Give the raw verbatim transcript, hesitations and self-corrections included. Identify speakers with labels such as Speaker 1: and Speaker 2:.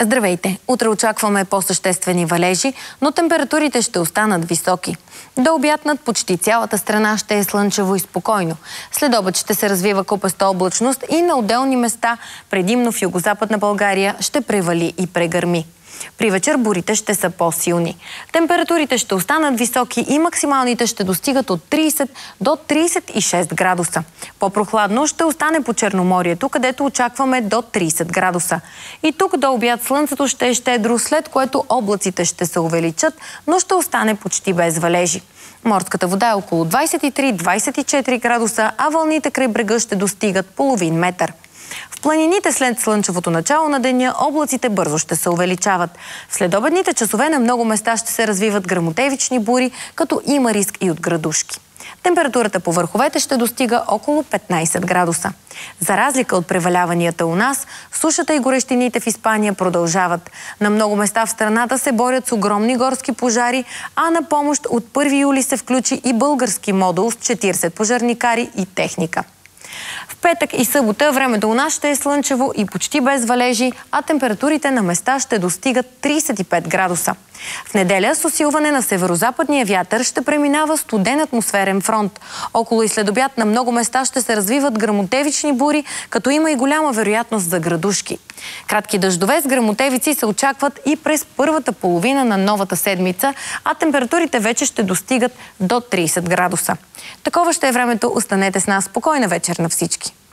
Speaker 1: Здравейте! Утре очакваме по-съществени валежи, но температурите ще останат високи. До обяд над почти цялата страна ще е слънчево и спокойно. След обед ще се развива купеста облачност и на отделни места, предимно в югозападна България, ще превали и прегърми. При вечер бурите ще са по-силни. Температурите ще останат високи и максималните ще достигат от трийсет до трийсет и шест градуса. По-прохладно ще остане по Черноморието, където очакваме до трийсет градуса. И тук до обяд слънцето ще е щедро, след което облаците ще се увеличат, но ще остане почти без валежи. Морската вода е около двайсет и три до двайсет и четири градуса, а вълните край брега ще достигат половин метър. В планините след слънчевото начало на деня облаците бързо ще се увеличават. В следобедните часове на много места ще се развиват гръмотевични бури, като има риск и от градушки. Температурата по върховете ще достига около петнайсет градуса. За разлика от преваляванията у нас, сушата и горещините в Испания продължават. На много места в страната се борят с огромни горски пожари, а на помощ от първи юли се включи и български модул с четирийсет пожарникари и техника. В петък и събота времето у нас ще е слънчево и почти без валежи, а температурите на места ще достигат трийсет и пет градуса. В неделя с усилване на северозападния вятър ще преминава студен атмосферен фронт. Около и след обяд на много места ще се развиват гръмотевични бури, като има и голяма вероятност за градушки. Кратки дъждове с гръмотевици се очакват и през първата половина на новата седмица, а температурите вече ще достигат до трийсет градуса. Такова ще е времето. Останете с нас. Спокойна вечер на всички!